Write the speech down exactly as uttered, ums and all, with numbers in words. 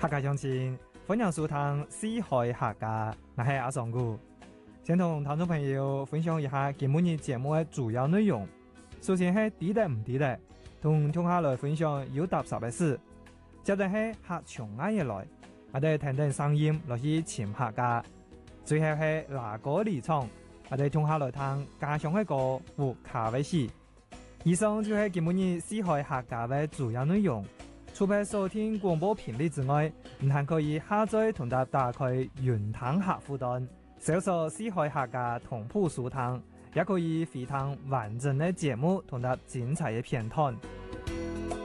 客家鄉親，歡迎收聽《四海客家》，我係阿尚古。先同聽眾朋友分享一下今日節目嘅主要內容。首先係地得唔地得，同聽下來分享有踏實嘅事。接着係客從啱嘢來，我哋聽聽聲音落去潛客家。最後係拿歌離場，我哋聽下來聽家鄉嘅歌和卡威士。以上就係今日四海客家嘅主要內容。除咗收聽廣播頻率之外，唔但可以下載同搭打開雲聽客戶端，搜索四海客家同步收聽，也可以回聽完整嘅節目同搭精彩嘅片段。